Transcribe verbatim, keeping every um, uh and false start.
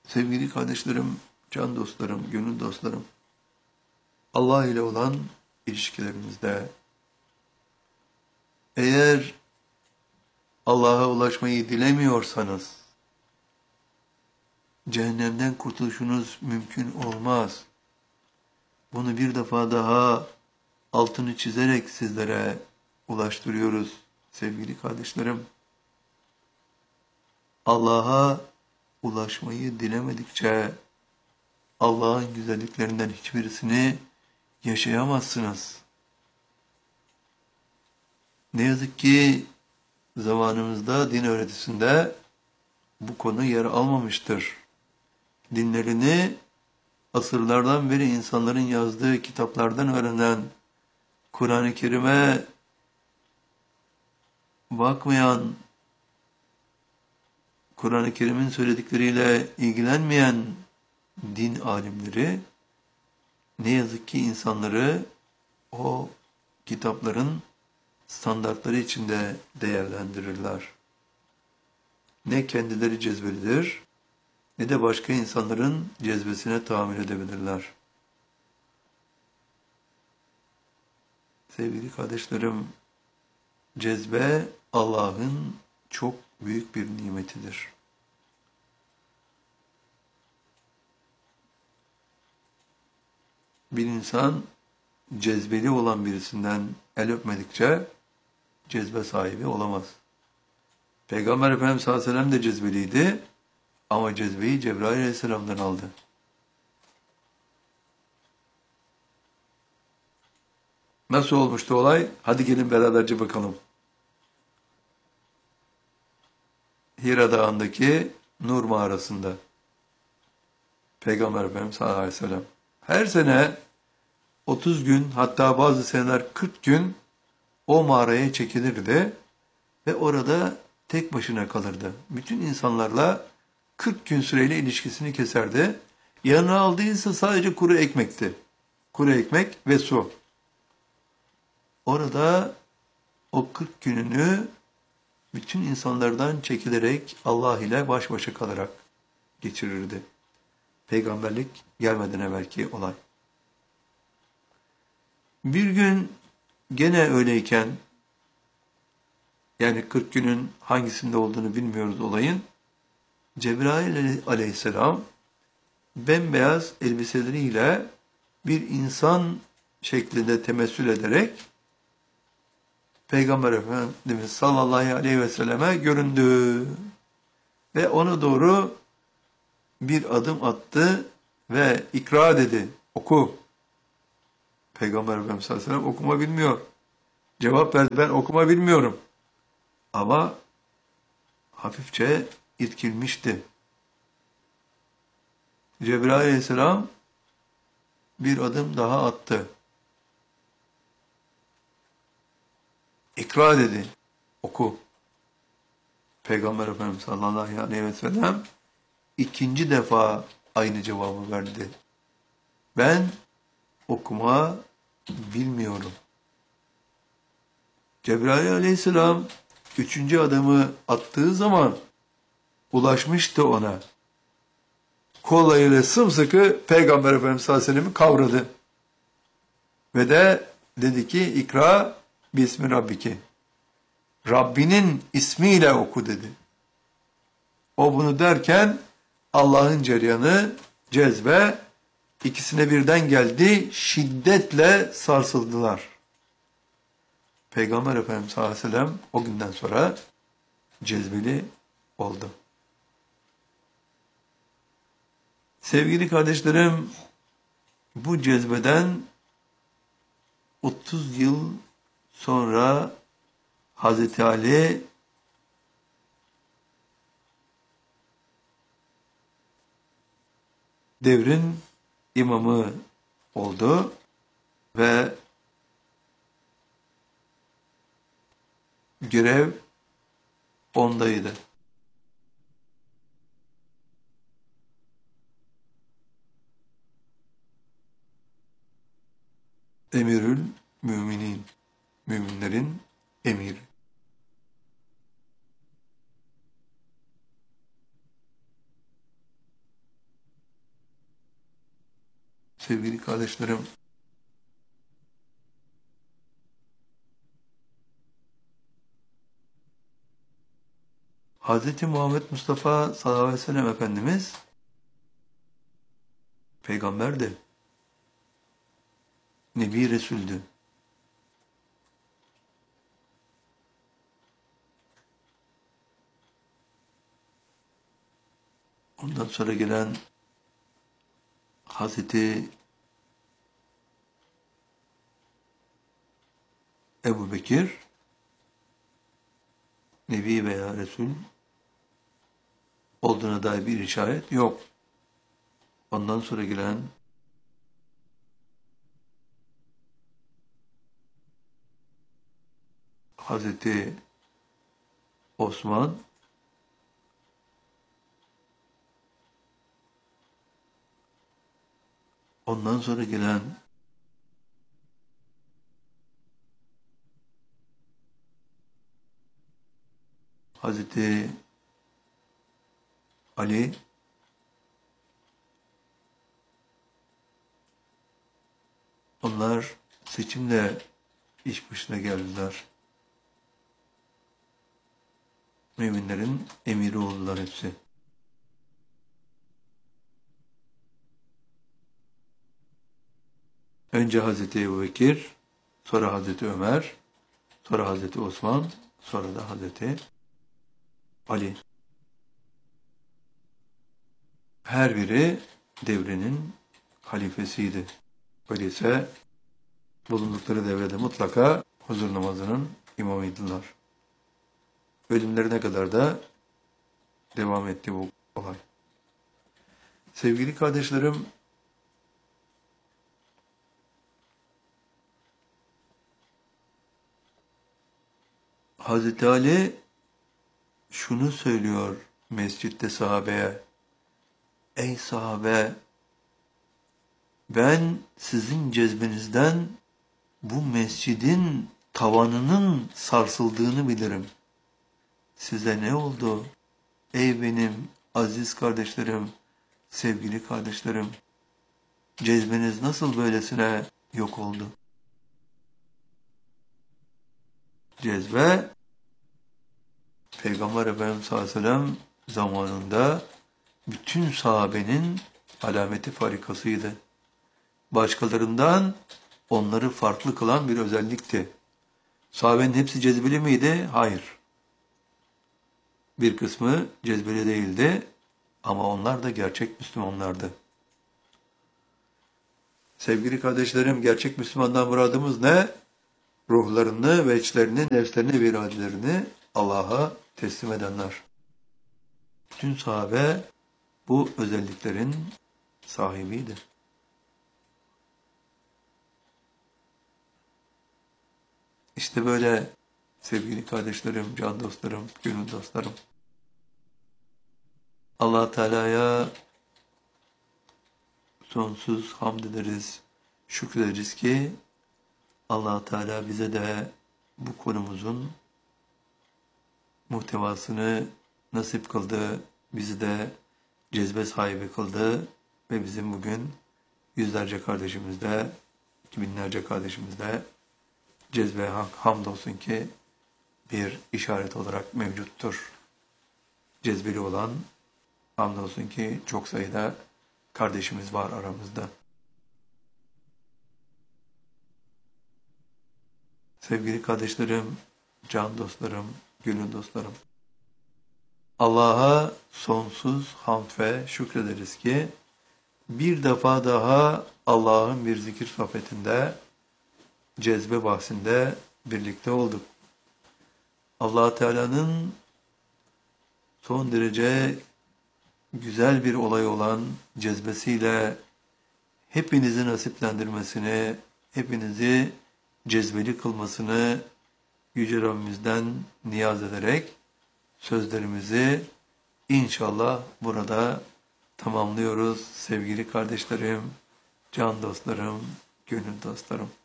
Sevgili kardeşlerim, can dostlarım, gönül dostlarım, Allah ile olan ilişkilerimizde eğer Allah'a ulaşmayı dilemiyorsanız cehennemden kurtuluşunuz mümkün olmaz. Bunu bir defa daha altını çizerek sizlere ulaştırıyoruz sevgili kardeşlerim. Allah'a ulaşmayı dilemedikçe Allah'ın güzelliklerinden hiçbirisini yaşayamazsınız. Ne yazık ki zamanımızda din öğretisinde bu konu yer almamıştır. Dinlerini asırlardan beri insanların yazdığı kitaplardan öğrenen, Kur'an-ı Kerim'e bakmayan, Kur'an-ı Kerim'in söyledikleriyle ilgilenmeyen din alimleri ne yazık ki insanları o kitapların standartları içinde değerlendirirler. Ne kendileri cezbelidir ne de başka insanların cezbesine tahammül edebilirler. Sevgili kardeşlerim, cezbe Allah'ın çok büyük bir nimetidir. Bir insan cezbeli olan birisinden el öpmedikçe cezbe sahibi olamaz. Peygamber Efendimiz sallallahu aleyhi ve sellem de cezbeliydi ama cezbeyi Cebrail aleyhisselam'dan aldı. Nasıl olmuştu olay? Hadi gelin beraberce bakalım. Hira Dağı'ndaki Nur Mağarası'nda Peygamber Efendimiz sallallahu aleyhi ve sellem her sene otuz gün, hatta bazı seneler kırk gün o mağaraya çekilirdi ve orada tek başına kalırdı. Bütün insanlarla kırk gün süreyle ilişkisini keserdi. Yanına aldıysa sadece kuru ekmekti. Kuru ekmek ve su. Orada o kırk gününü bütün insanlardan çekilerek Allah ile baş başa kalarak geçirirdi. Peygamberlik gelmeden evvelki olay. Bir gün gene öyleyken, yani kırk günün hangisinde olduğunu bilmiyoruz olayın, Cebrail aleyhisselam bembeyaz elbiseleriyle bir insan şeklinde temessül ederek Peygamber Efendimiz sallallahu aleyhi ve selleme göründü ve ona doğru bir adım attı ve ikra dedi, oku. Peygamber Efendimiz sallallahu aleyhi ve sellem okuma bilmiyor. Cevap verdi, ben okuma bilmiyorum. Ama hafifçe irkilmişti. Cebrail aleyhisselam bir adım daha attı. İkra dedi, oku. Peygamber Efendimiz sallallahu aleyhi ve sellem ikinci defa aynı cevabı verdi. Ben okuma bilmiyorum. Cebrail aleyhisselam üçüncü adımı attığı zaman ulaşmıştı ona. Kollarıyla sımsıkı Peygamber Efendimiz sallallahu aleyhi ve sellem'i kavradı. Ve de dedi ki, ikra bismi rabbiki. Rabbinin ismiyle oku dedi. O bunu derken Allah'ın cereyanı, cezbe ikisine birden geldi, şiddetle sarsıldılar. Peygamber Efendimiz sallallahu aleyhi ve sellem o günden sonra cezbeli oldu. Sevgili kardeşlerim, bu cezbeden otuz yıl sonra Hazreti Ali devrin imamı oldu ve görev ondaydı. Emirül Müminin, müminlerin emiri. Sevgili kardeşlerim, Hz. Muhammed Mustafa sallallahu aleyhi ve sellem Efendimiz peygamberdi. Nebi Resul'dü. Ondan sonra gelen Hazreti Ebu Bekir Nebi veya Resul olduğuna dair bir işaret yok. Ondan sonra gelen Hazreti Osman ondan sonra gelen Hazreti Ali onlar seçimle iş başına geldiler. Müminlerin emiri oldular hepsi. Önce Hazreti Ebubekir, sonra Hazreti Ömer, sonra Hazreti Osman, sonra da Hazreti Ali. Her biri devrinin halifesiydi. Öyleyse bulundukları devrede mutlaka huzur namazının imamıydılar. Ölümlerine kadar da devam etti bu olay. Sevgili kardeşlerim, Hazreti Ali şunu söylüyor mescitte sahabeye: ey sahabe, ben sizin cezbenizden bu mescidin tavanının sarsıldığını bilirim. Size ne oldu? Ey benim aziz kardeşlerim, sevgili kardeşlerim, cezbeniz nasıl böylesine yok oldu? Cezbe, Peygamber Efendimiz sallallahu aleyhi ve sellem zamanında bütün sahabenin alameti farikasıydı. Başkalarından onları farklı kılan bir özellikti. Sahabenin hepsi cezbeli miydi? Hayır. Bir kısmı cezbeli değildi ama onlar da gerçek Müslümanlardı. Sevgili kardeşlerim, gerçek Müslümandan muradımız ne? Ruhlarını ve içlerini, nefslerini ve iradelerini Allah'a teslim edenler. Bütün sahabe bu özelliklerin sahibiydi. İşte böyle sevgili kardeşlerim, can dostlarım, gönül dostlarım. Allah Teala'ya sonsuz hamd ederiz, şükrederiz ki Allah Teala bize de bu konumuzun muhtevasını nasip kıldı, bizi de cezbe sahibi kıldı ve bizim bugün yüzlerce kardeşimizde, binlerce kardeşimizde cezbe hamdolsun ki bir işaret olarak mevcuttur. Cezbeli olan hamdolsun ki çok sayıda kardeşimiz var aramızda. Sevgili kardeşlerim, can dostlarım, gönül dostlarım, Allah'a sonsuz hamd ve şükrederiz ki bir defa daha Allah'ın bir zikir sohbetinde, cezbe bahsinde birlikte olduk. Allah Teala'nın son derece güzel bir olay olan cezbesiyle hepinizi nasiplendirmesini, hepinizi cezbeli kılmasını Yüce Rabbimizden niyaz ederek sözlerimizi inşallah burada tamamlıyoruz sevgili kardeşlerim, can dostlarım, gönül dostlarım.